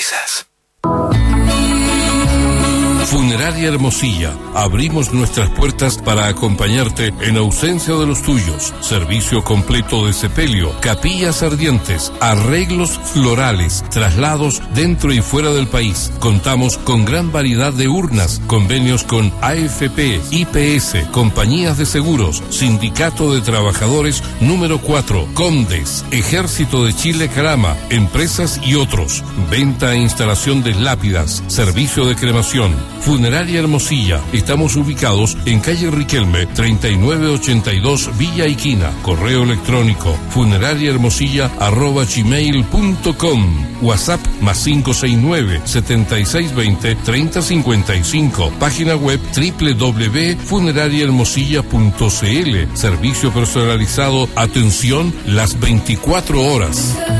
sonrisas. Funeraria Hermosilla. Abrimos nuestras puertas para acompañarte en ausencia de los tuyos. Servicio completo de sepelio, capillas ardientes, arreglos florales, traslados dentro y fuera del país. Contamos con gran variedad de urnas, convenios con AFP, IPS, compañías de seguros, Sindicato de Trabajadores número 4, Condes, Ejército de Chile Carama, empresas y otros. Venta e instalación de lápidas, servicio de cremación. Funeraria Hermosilla. Estamos ubicados en calle Riquelme, 3982 Villa Iquina. Correo electrónico funerariahermosilla@gmail.com. WhatsApp +569 7620 3055. Página web www.funerariahermosilla.cl. Servicio personalizado, atención las 24 horas.